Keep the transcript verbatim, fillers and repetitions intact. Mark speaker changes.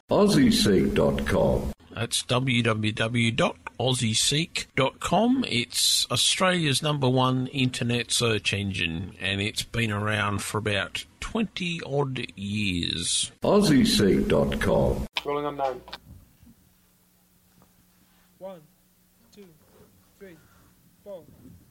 Speaker 1: Aussie Seek dot com.
Speaker 2: That's w w w dot aussie seek dot com. It's Australia's number one internet search engine, and it's been around for about twenty odd years.
Speaker 1: Aussie Seek dot com.
Speaker 3: Rolling unknown.
Speaker 4: One, two, three, four.